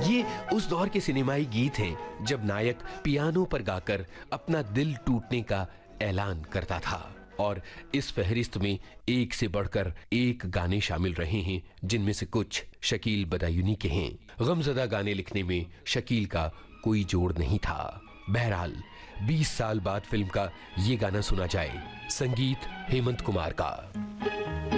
ये उस दौर के सिनेमाई गीत हैं जब नायक पियानो पर गाकर अपना दिल टूटने का ऐलान करता था। और इस फहरिस्त में एक से बढ़कर एक गाने शामिल रहे हैं, जिनमें से कुछ शकील बदायूनी के हैं। गमज़दा गाने लिखने में शकील का कोई जोड़ नहीं था। बहरहाल 20 साल बाद फिल्म का ये गाना सुना जाए, संगीत हेमंत कुमार का।